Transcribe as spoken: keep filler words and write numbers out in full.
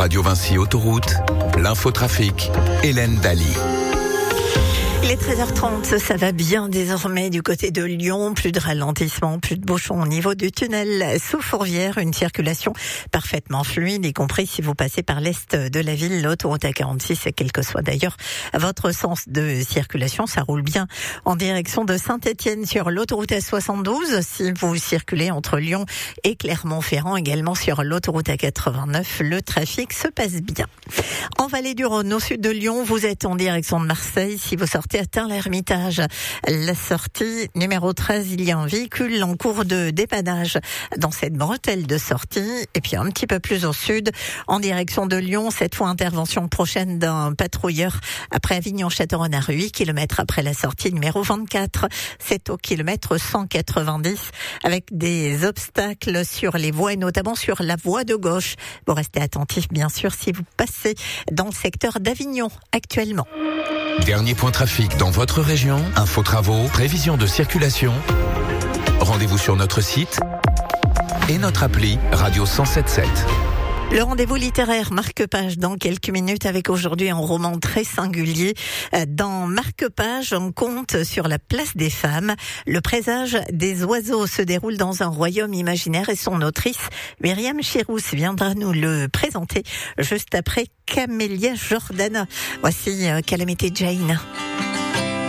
Radio Vinci Autoroute, l'infotrafic, Hélène Daly. Il est treize heures trente, ça va bien désormais du côté de Lyon. Plus de ralentissement, plus de bouchons au niveau du tunnel sous Fourvière. Une circulation parfaitement fluide, y compris si vous passez par l'est de la ville, l'autoroute A quarante-six, quel que soit d'ailleurs votre sens de circulation. Ça roule bien en direction de Saint-Étienne sur l'autoroute A soixante-douze. Si vous circulez entre Lyon et Clermont-Ferrand, également sur l'autoroute A quatre-vingt-neuf, le trafic se passe bien. En Vallée du Rhône, au sud de Lyon, vous êtes en direction de Marseille. Si vous sortez atteint l'Ermitage, la sortie numéro treize, il y a un véhicule en cours de dépannage dans cette bretelle de sortie. Et puis un petit peu plus au sud, en direction de Lyon, cette fois intervention prochaine d'un patrouilleur après Avignon-Châteauroux à huit kilomètres après la sortie numéro vingt-quatre. C'est au kilomètre cent quatre-vingt-dix avec des obstacles sur les voies et notamment sur la voie de gauche. Vous restez attentifs bien sûr si vous passez dans le secteur d'Avignon actuellement. Dernier point trafic dans votre région, info travaux, prévision de circulation. Rendez-vous sur notre site et notre appli Radio cent sept sept. Le rendez-vous littéraire Marque-Page dans quelques minutes avec aujourd'hui un roman très singulier. Dans Marque-Page, on compte sur la place des femmes. Le présage des oiseaux se déroule dans un royaume imaginaire et son autrice, Myriam Chirousse, viendra nous le présenter juste après Camélia Jordana. Voici Calamité Jane.